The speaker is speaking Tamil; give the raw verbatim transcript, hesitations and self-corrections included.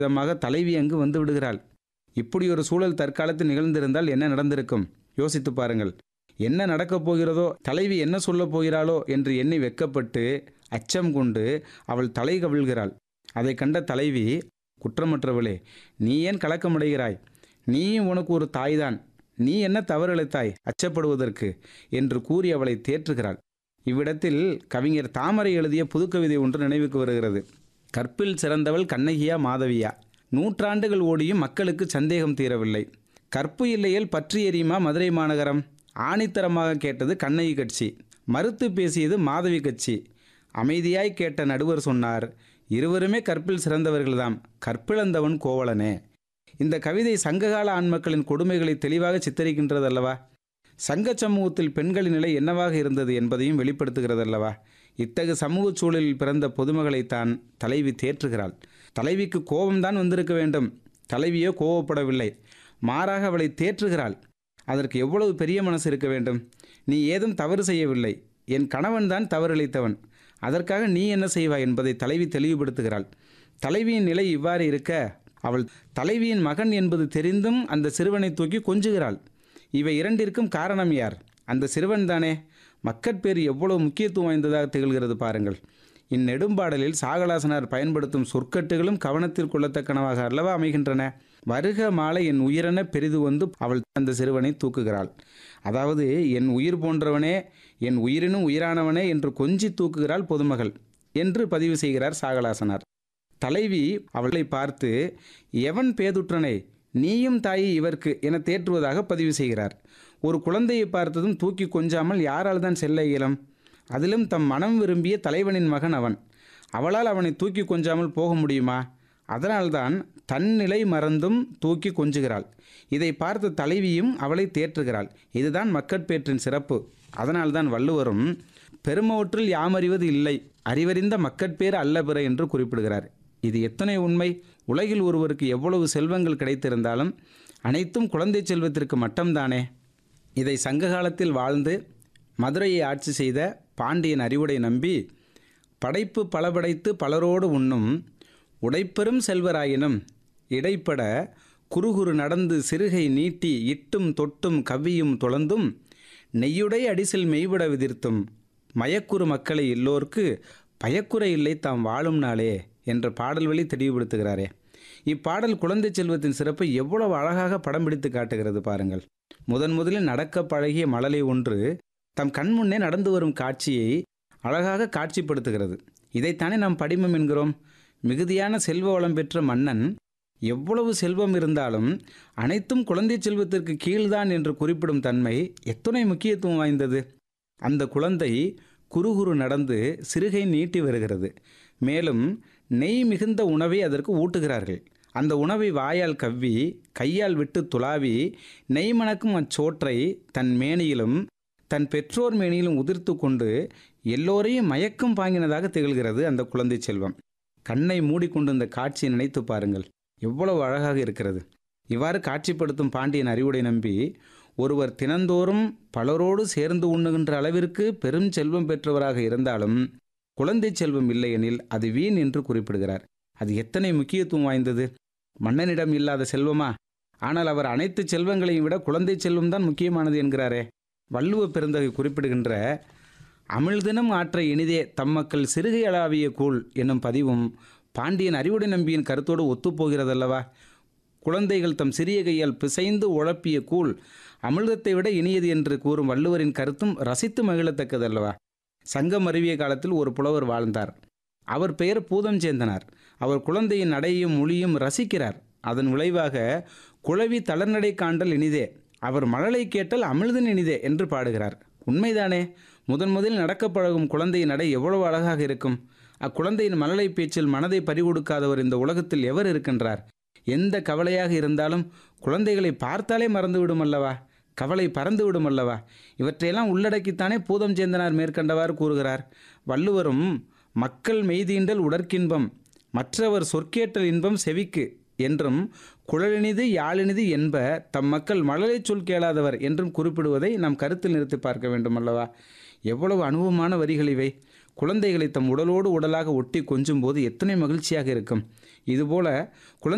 விதமாக தலைவி அங்கு வந்து விடுகிறாள். இப்படி ஒரு சூழல் தற்காலத்தில் நிகழ்ந்திருந்தால் என்ன நடந்திருக்கும்? யோசித்து பாருங்கள். என்ன நடக்கப் போகிறதோ, தலைவி என்ன சொல்லப் போகிறாளோ என்று எண்ணி வெட்கப்பட்டு அச்சம் கொண்டு அவள் தலை கவிழ்கிறாள். அதை கண்ட தலைவி, குற்றமற்றவளே, நீ ஏன் கலக்கமடைகிறாய்? நீயும் உனக்கு ஒரு தாய்தான். நீ என்ன தவறிழைத்தாய் அச்சப்படுவதற்கு என்று கூறி அவளை தேற்றுகிறாள். இவ்விடத்தில் கவிஞர் தாமரை எழுதிய புதுக்கவிதை ஒன்று நினைவுக்கு வருகிறது. கற்பில் சிறந்தவள் கண்ணகியா மாதவியா? நூற்றாண்டுகள் ஓடியும் மக்களுக்கு சந்தேகம் தீரவில்லை. கற்பு இல்லையேல் பற்றி எரியுமா மதுரை மாநகரம்? ஆணித்தரமாக கேட்டது கண்ணகி கட்சி, மறுத்து பேசியது மாதவி கட்சி. அமைதியாய் கேட்ட நடுவர் சொன்னார், இருவருமே கற்பில் சிறந்தவர்கள்தாம், கற்பிழந்தவன் கோவலனே. இந்த கவிதை சங்ககால ஆண்மக்களின் கொடுமைகளை தெளிவாக சித்தரிக்கின்றது அல்லவா? சங்க சமூகத்தில் பெண்களின் நிலை என்னவாக இருந்தது என்பதையும் வெளிப்படுத்துகிறதல்லவா? இத்தகு சமூக சூழலில் பிறந்த பொதுமகளைத்தான் தலைவி தேற்றுகிறாள். தலைவிக்கு கோபம்தான் வந்திருக்க வேண்டும். தலைவியோ கோபப்படவில்லை, மாறாக அவளை தேற்றுகிறாள். அதற்கு எவ்வளவு பெரிய மனசு இருக்க வேண்டும்? நீ ஏதும் தவறு செய்யவில்லை, என் கணவன்தான் தவறிழைத்தவன், அதற்காக நீ என்ன செய்வாய் என்பதை தலைவி தெளிவுபடுத்துகிறாள். தலைவியின் நிலை இவ்வாறு இருக்க, அவள் தலைவியின் மகன் என்பது தெரிந்தும் அந்த சிறுவனை தூக்கி கொஞ்சுகிறாள். இவை இரண்டிற்கும் காரணம் யார்? அந்த சிறுவன் தானே. மக்கட்பேறு எவ்வளவு முக்கியத்துவம் வாய்ந்ததாக திகழ்கிறது பாருங்கள். இந்நெடும்பாடலில் சாகலாசனார் பயன்படுத்தும் சொற்கட்டுகளும் கவனத்தில் கொள்ளத்தக்கனவாக அல்லவா அமைகின்றன. வருக மாலை என் உயிரென பெரிது வந்து அவள் அந்த சிறுவனை தூக்குகிறாள். அதாவது, என் உயிர் போன்றவனே, என் உயிரினும் உயிரானவனே என்று கொஞ்சி தூக்குகிறாள் பொதுமகள் என்று பதிவு செய்கிறார் சாகலாசனார். தலைவி அவளை பார்த்து, எவன் பேதுற்றனை, நீயும் தாயி இவர்க்கு என தேற்றுவதாக பதிவு செய்கிறார். ஒரு குழந்தையை பார்த்ததும் தூக்கி கொஞ்சாமல் யாரால் தான் செல்ல இயலும்? அதிலும் தம் மனம் விரும்பிய தலைவனின் மகன் அவன். அவளால் அவனை தூக்கி கொஞ்சாமல் போக முடியுமா? அதனால்தான் தன் நிலை மறந்தும் தூக்கி கொஞ்சுகிறாள். இதை பார்த்த தலைவியும் அவளை தேற்றுகிறாள். இதுதான் மக்கட்பேற்றின் சிறப்பு. அதனால்தான் வள்ளுவரும் பெருமவற்றில் யாமறிவது இல்லை, அறிவறிந்த மக்கட்பேறு அல்ல பிற என்று குறிப்பிடுகிறார். இது எத்தனை உண்மை! உலகில் ஒருவருக்கு எவ்வளவு செல்வங்கள் கிடைத்திருந்தாலும் அனைத்தும் குழந்தை செல்வத்திற்கு மட்டம்தானே. இதை சங்க காலத்தில் வாழ்ந்து மதுரையை ஆட்சி செய்த பாண்டியன் அறிவுடை நம்பி, படைப்பு பல படைத்து பலரோடு உண்ணும் உடைப்பெரும் செல்வராயினும் இடைப்பட குறுகுறு நடந்து சிறுகை நீட்டி இட்டும் தொட்டும் கவ்வியும் தொழந்தும் நெய்யுடை அடிசில் மெய்விட விதிர்த்தும் மயக்குறு மக்களை எல்லோர்க்கு பயக்குறை இல்லை தாம் வாழும் நாளே என்ற பாடல் வழி தெளிவுபடுத்துகிறாரே. இப்பாடல் குழந்தை செல்வத்தின் சிறப்பை எவ்வளவு அழகாக படம் பிடித்து காட்டுகிறது பாருங்கள். முதன் முதலில் நடக்க பழகிய மழலை ஒன்று தம் கண்முன்னே நடந்து வரும் காட்சியை அழகாக காட்சிப்படுத்துகிறது. இதைத்தானே நாம் படிமம் என்கிறோம். மிகுதியான செல்வ வளம் பெற்ற மன்னன் எவ்வளவு செல்வம் இருந்தாலும் அனைத்தும் குழந்தை செல்வத்திற்கு கீழ்தான் என்று குறிப்பிடும் தன்மை எத்தனை முக்கியத்துவம் வாய்ந்தது. அந்த குழந்தை குறுகுறு நடந்து சிறுகை நீட்டி வருகிறது. மேலும் நெய் மிகுந்த உணவை அதற்கு ஊட்டுகிறார்கள். அந்த உணவை வாயால் கவ்வி கையால் விட்டு துளாவி நெய் மணக்கும் அச்சோற்றை தன் மேனியிலும் தன் பெற்றோர் மேனியிலும் உதிர்த்து கொண்டு எல்லோரையும் மயக்கம் பாங்கினதாக திகழ்கிறது அந்த குழந்தை செல்வம். கண்ணை மூடிக்கொண்டு இந்த காட்சியை நினைத்து பாருங்கள், எவ்வளவு அழகாக இருக்கிறது. இவ்வாறு காட்சிப்படுத்தும் பாண்டியன் அறிவுடை நம்பி, ஒருவர் தினந்தோறும் பலரோடு சேர்ந்து உண்ணுகின்ற அளவிற்கு பெரும் செல்வம் பெற்றவராக இருந்தாலும் குழந்தை செல்வம் இல்லையெனில் அது வீண் என்று குறிப்பிடுகிறார். அது எத்தனை முக்கியத்துவம் வாய்ந்தது! மன்னனிடம் இல்லாத செல்வமா? ஆனால் அவர் அனைத்து செல்வங்களையும் விட குழந்தை செல்வம் தான் முக்கியமானது என்கிறாரே. வள்ளுவ பெருந்தகை குறிப்பிடுகின்ற அமிழ்தினம் ஆற்ற இனிதே தம்மக்கள் சிறுகை அளாவிய கூழ் என்னும் பதிவும் பாண்டியன் அறிவுடை நம்பியின் கருத்தோடு ஒத்துப்போகிறதல்லவா? குழந்தைகள் தம் சிறிய கையால் பிசைந்து உழப்பிய கூழ் அமிழ்தத்தை விட இனியது என்று கூறும் வள்ளுவரின் கருத்தும் ரசித்து மகிழத்தக்கதல்லவா? சங்கம் அறிவிய காலத்தில் ஒரு புலவர் வாழ்ந்தார். அவர் பெயர் பூதஞ்சேந்தனார். அவர் குழந்தையின் நடையும் மொழியும் ரசிக்கிறார். அதன் விளைவாக குழவி தளர்நடை காண்டல் இனிதே, அவர் மழலை கேட்டல் அமிழ்தன் இனிதே என்று பாடுகிறார். உண்மைதானே? முதன் முதலில் நடக்க பழகும் குழந்தையின் நடை எவ்வளவு அழகாக இருக்கும்! அக்குழந்தையின் மழலை பேச்சில் மனதை பறிகொடுக்காதவர் இந்த உலகத்தில் எவர் இருக்கின்றார்? எந்த கவலையாக இருந்தாலும் குழந்தைகளை பார்த்தாலே மறந்துவிடும் அல்லவா? கவலை பறந்துவிடும் அல்லவா? இவற்றையெல்லாம் உள்ளடக்கித்தானே பூதம் சேந்தனார் மேற்கண்டவாறு கூறுகிறார். வள்ளுவரும் மக்கள் மெய்தீண்டல் உடற்கின்பம், மற்றவர் சொற்கேட்டல் இன்பம் செவிக்கு என்றும் குழலினிது யாழினிது என்ப தம் மக்கள் மழலை சொல் கேளாதவர் என்றும் குறிப்பிடுவதை நாம் கருத்தில் நிறுத்தி பார்க்க வேண்டும் அல்லவா? எவ்வளவு அனுபவமான வரிகள் இவை! குழந்தைகளை தம் உடலோடு உடலாக ஒட்டி கொஞ்சும் போது எத்தனை மகிழ்ச்சியாக இருக்கும்! இதுபோல குழந்தை